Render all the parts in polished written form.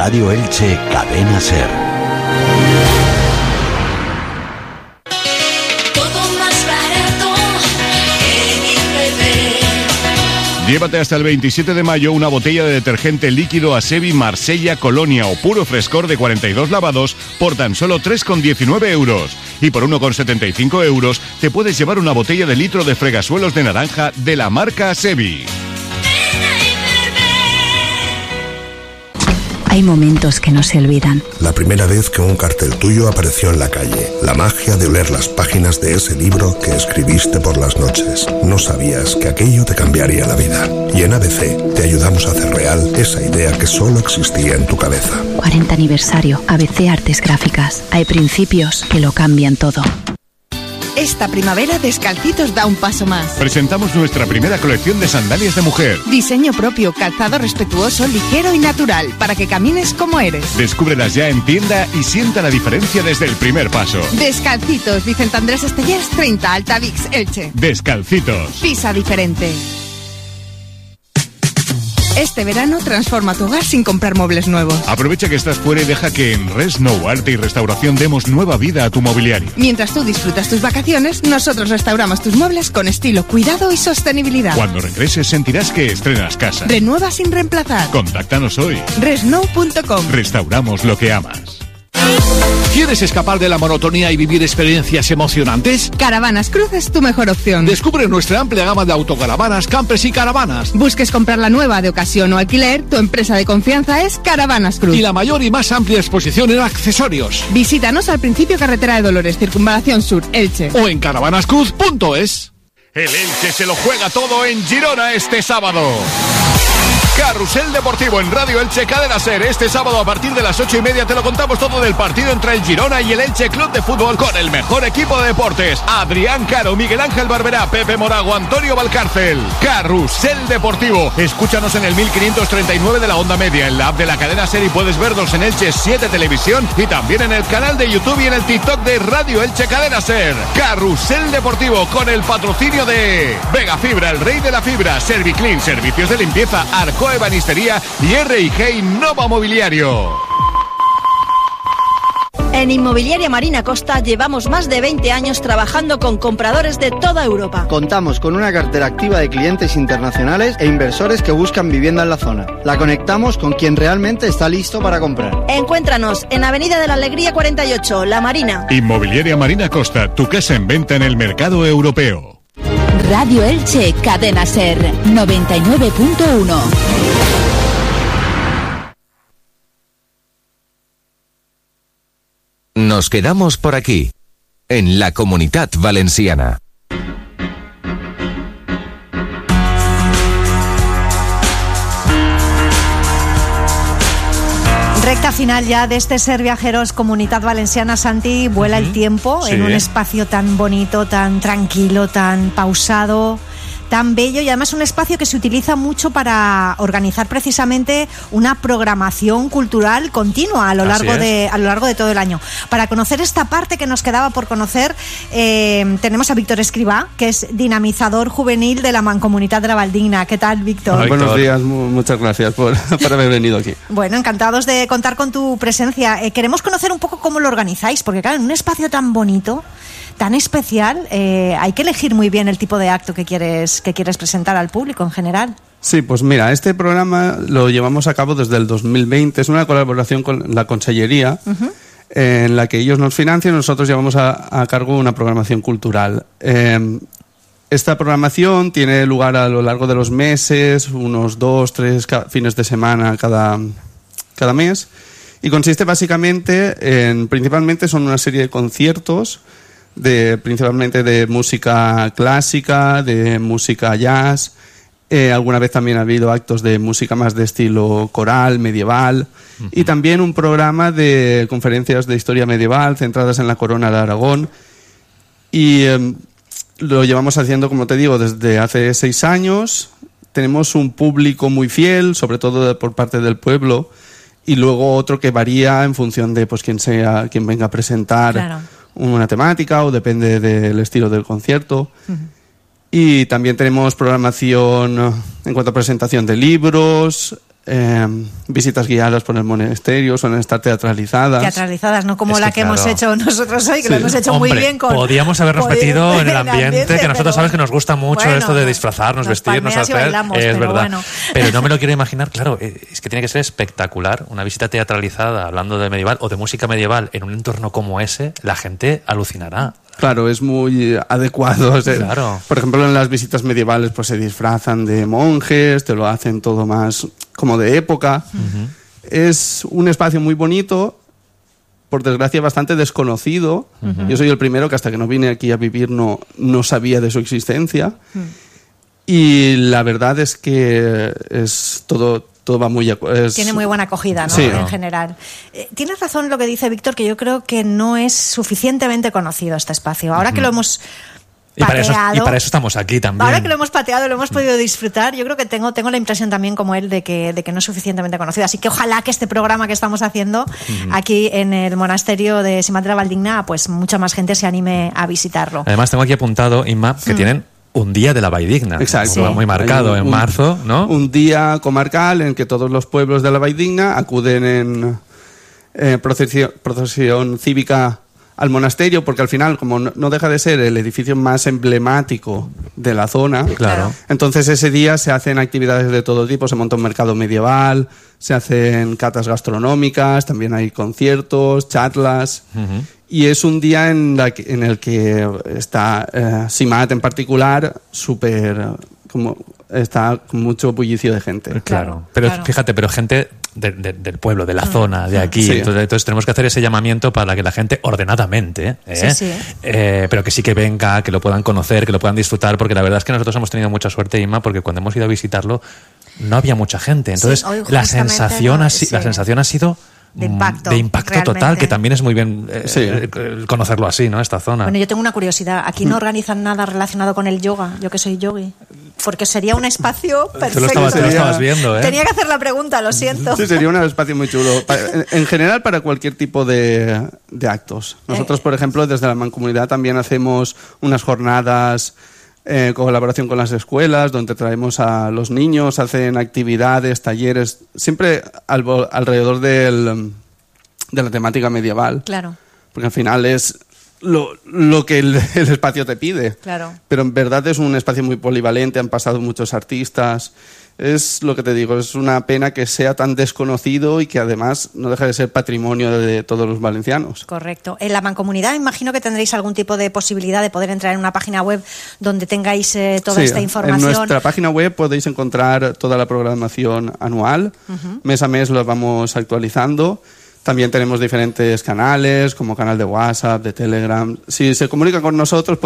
Radio Elche Cadena Ser. Llévate hasta el 27 de mayo una botella de detergente líquido Asevi Marsella Colonia o puro frescor de 42 lavados por tan solo 3,19 euros. Y por 1,75 euros te puedes llevar una botella de litro de fregasuelos de naranja de la marca Asevi. Hay momentos que no se olvidan. La primera vez que un cartel tuyo apareció en la calle. La magia de oler las páginas de ese libro que escribiste por las noches. No sabías que aquello te cambiaría la vida. Y en ABC te ayudamos a hacer real esa idea que solo existía en tu cabeza. 40 aniversario. ABC Artes Gráficas. Hay principios que lo cambian todo. Esta primavera Descalcitos da un paso más. Presentamos nuestra primera colección de sandalias de mujer. Diseño propio, calzado respetuoso, ligero y natural, para que camines como eres. Descúbrelas ya en tienda y sienta la diferencia desde el primer paso. Descalcitos, Vicente Andrés Estellers 30, Altavix, Elche. Descalcitos. Pisa diferente. Este verano transforma tu hogar sin comprar muebles nuevos. Aprovecha que estás fuera y deja que en Resnow Arte y Restauración demos nueva vida a tu mobiliario. Mientras tú disfrutas tus vacaciones, nosotros restauramos tus muebles con estilo, cuidado y sostenibilidad. Cuando regreses sentirás que estrenas casa. Renueva sin reemplazar. Contáctanos hoy. Resnow.com. Restauramos lo que amas. ¿Quieres escapar de la monotonía y vivir experiencias emocionantes? Caravanas Cruz es tu mejor opción. Descubre nuestra amplia gama de autocaravanas, campers y caravanas. Busques comprar la nueva de ocasión o alquiler, tu empresa de confianza es Caravanas Cruz. Y la mayor y más amplia exposición en accesorios. Visítanos al principio Carretera de Dolores, Circunvalación Sur, Elche. O en caravanascruz.es. El Elche se lo juega todo en Girona este sábado. Carrusel Deportivo en Radio Elche Cadena Ser. Este sábado a partir de las 8:30 te lo contamos todo del partido entre el Girona y el Elche Club de Fútbol con el mejor equipo de deportes. Adrián Caro, Miguel Ángel Barberá, Pepe Morago, Antonio Valcárcel. Carrusel Deportivo. Escúchanos en el 1539 de la onda media, en la app de la Cadena Ser y puedes vernos en Elche 7 Televisión y también en el canal de YouTube y en el TikTok de Radio Elche Cadena Ser. Carrusel Deportivo con el patrocinio de Vega Fibra, el rey de la fibra, Serviclean, servicios de limpieza, Arco Ebanistería y R&G Innova Mobiliario. En Inmobiliaria Marina Costa llevamos más de 20 años trabajando con compradores de toda Europa. Contamos con una cartera activa de clientes internacionales e inversores que buscan vivienda en la zona. La conectamos con quien realmente está listo para comprar. Encuéntranos en Avenida de la Alegría 48, La Marina. Inmobiliaria Marina Costa, tu casa en venta en el mercado europeo. Radio Elche Cadena Ser 99.1. Nos quedamos por aquí, en la Comunitat Valenciana. Recta final ya de este Ser Viajeros Comunitat Valenciana. Santi, vuela el tiempo en un espacio tan bonito, tan tranquilo, tan pausado, tan bello, y además un espacio que se utiliza mucho para organizar precisamente una programación cultural continua a lo largo de todo el año. Para conocer esta parte que nos quedaba por conocer, tenemos a Víctor Escribá, que es dinamizador juvenil de la Mancomunitat de la Valdigna. ¿Qué tal, Víctor? Hola, buenos días, muchas gracias por haber venido aquí. Bueno, encantados de contar con tu presencia. Queremos conocer un poco cómo lo organizáis, porque claro, en un espacio tan bonito, tan especial, hay que elegir muy bien el tipo de acto que quieres presentar al público en general. Sí, pues mira, este programa lo llevamos a cabo desde el 2020, es una colaboración con la Consellería, en la que ellos nos financian y nosotros llevamos a cargo una programación cultural. Esta programación tiene lugar a lo largo de los meses, unos 2-3 fines de semana cada mes, y consiste básicamente principalmente son una serie de conciertos, principalmente de música clásica, de música jazz. Alguna vez también ha habido actos de música más de estilo coral, medieval, y también un programa de conferencias de historia medieval centradas en la corona de Aragón. Y lo llevamos haciendo, como te digo, desde hace 6 años. Tenemos un público muy fiel, sobre todo por parte del pueblo, y luego otro que varía en función de pues quien venga a presentar una temática, o depende del estilo del concierto. Y también tenemos programación en cuanto a presentación de libros, visitas guiadas por el monasterio, suelen estar teatralizadas. Teatralizadas, no como la que hemos hecho nosotros hoy, que lo hemos hecho muy bien. Podíamos habernos metido en el ambiente, que nosotros sabes que nos gusta mucho esto de disfrazarnos, vestirnos, hacer. Bailamos, es verdad. Bueno. Pero no me lo quiero imaginar, claro, es que tiene que ser espectacular. Una visita teatralizada, hablando de medieval o de música medieval, en un entorno como ese, la gente alucinará. Claro, es muy adecuado. Claro. Por ejemplo, en las visitas medievales pues se disfrazan de monjes, te lo hacen todo más como de época. Uh-huh. Es un espacio muy bonito, por desgracia bastante desconocido. Uh-huh. Yo soy el primero que hasta que no vine aquí a vivir no sabía de su existencia. Uh-huh. Y la verdad es que es todo va muy... Tiene muy buena acogida, ¿no? Sí. En general. Tienes razón lo que dice Víctor, que yo creo que no es suficientemente conocido este espacio. Ahora que lo hemos pateado... Y para eso estamos aquí también. Ahora que lo hemos pateado, lo hemos podido disfrutar, yo creo que tengo la impresión también como él de que no es suficientemente conocido. Así que ojalá que este programa que estamos haciendo aquí en el monasterio de Simat de la Valldigna, pues mucha más gente se anime a visitarlo. Además tengo aquí apuntado, Inma, que tienen un día de la Valldigna. Exacto. Sí. Muy marcado en marzo, ¿no? Un día comarcal en que todos los pueblos de la Valldigna acuden en procesión cívica al monasterio, porque al final, como no deja de ser el edificio más emblemático de la zona, claro. Entonces ese día se hacen actividades de todo tipo, se monta un mercado medieval, se hacen catas gastronómicas, también hay conciertos, charlas... Uh-huh. Y es un día en el que está Simat en particular está con mucho bullicio de gente. Claro. Pero fíjate, gente del pueblo, de la zona, de aquí. Sí. Entonces tenemos que hacer ese llamamiento para que la gente ordenadamente, pero que sí que venga, que lo puedan conocer, que lo puedan disfrutar, porque la verdad es que nosotros hemos tenido mucha suerte, Inma, porque cuando hemos ido a visitarlo no había mucha gente. Entonces la sensación ha sido de impacto total, que también es muy bien conocerlo así, ¿no? Esta zona. Bueno, yo tengo una curiosidad. ¿Aquí no organizan nada relacionado con el yoga? Yo que soy yogui. Porque sería un espacio perfecto. Tú lo estabas viendo, ¿eh? Tenía que hacer la pregunta, lo siento. Sí, sería un espacio muy chulo. En general, para cualquier tipo de actos. Nosotros, por ejemplo, desde la Mancomunidad también hacemos unas jornadas... colaboración con las escuelas, donde traemos a los niños, hacen actividades, talleres, siempre alrededor de la temática medieval. Claro. Porque al final es lo que el espacio te pide. Claro. Pero en verdad es un espacio muy polivalente, han pasado muchos artistas. Es lo que te digo, es una pena que sea tan desconocido y que además no deja de ser patrimonio de todos los valencianos. Correcto. En la Mancomunidad imagino que tendréis algún tipo de posibilidad de poder entrar en una página web donde tengáis toda esta información. En nuestra página web podéis encontrar toda la programación anual. Uh-huh. Mes a mes lo vamos actualizando. También tenemos diferentes canales, como canal de WhatsApp, de Telegram. Si se comunican con nosotros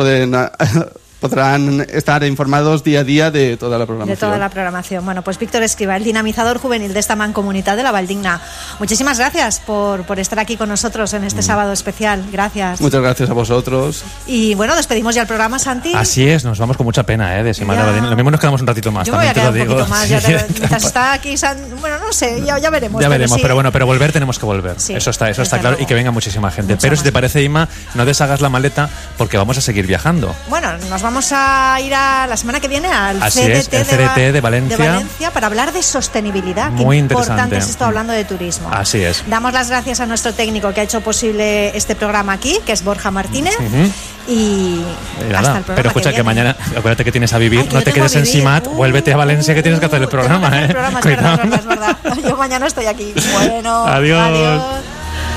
podrán estar informados día a día de toda la programación. De toda la programación. Bueno, pues Víctor Escrivá, el dinamizador juvenil de esta Mancomunidad de la Valldigna. Muchísimas gracias por estar aquí con nosotros en este sábado especial. Gracias. Muchas gracias a vosotros. Y bueno, despedimos ya el programa, Santi. Así es, nos vamos con mucha pena, de Semana Valldigna. Lo mismo nos quedamos un ratito más. Yo me voy a quedar un poquito más. Mientras está aquí, bueno, no sé, ya veremos. Ya veremos, pero bueno, pero volver tenemos que volver. Sí, eso está claro, luego. Y que venga muchísima gente. Pero si te parece, Inma, no deshagas la maleta porque vamos a seguir viajando. Bueno, nos vamos a ir la semana que viene al CDT de Valencia para hablar de sostenibilidad. Muy Qué importante es esto hablando de turismo. Así es. Damos las gracias a nuestro técnico que ha hecho posible este programa aquí, que es Borja Martínez. Uh-huh. Y hasta el programa. Pero escucha que mañana, acuérdate que tienes a vivir, no te quedes en Simat, vuélvete a Valencia que tienes que hacer el programa. Es verdad. Yo mañana estoy aquí. Bueno, adiós.